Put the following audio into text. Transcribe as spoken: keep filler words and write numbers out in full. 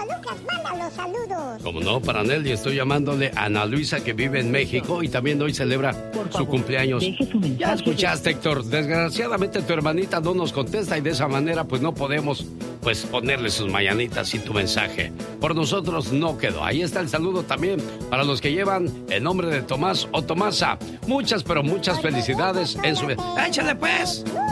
Lucas, manda los saludos. Como no, para Nelly estoy llamándole a Ana Luisa, que vive en México y también hoy celebra su cumpleaños. Ya escuchaste, Héctor, desgraciadamente tu hermanita no nos contesta y de esa manera pues no podemos pues ponerle sus mañanitas y tu mensaje. Por nosotros no quedó. Ahí está el saludo también para los que llevan el nombre de Tomás o Tomasa. Muchas, pero muchas felicidades en su... ¡Échale pues!